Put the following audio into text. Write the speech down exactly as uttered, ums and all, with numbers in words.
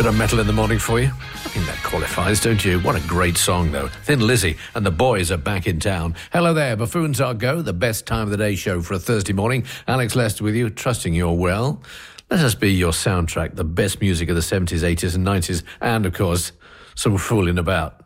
Bit of metal in the morning for you? I think that qualifies, don't you? What a great song, though. Thin Lizzy and the boys are back in town. Hello there, Buffoons Are Go, the best time of the day show for a Thursday morning. Alex Lester with you, trusting you're well. Let us be your soundtrack, the best music of the seventies, eighties and nineties, and, of course, some fooling about.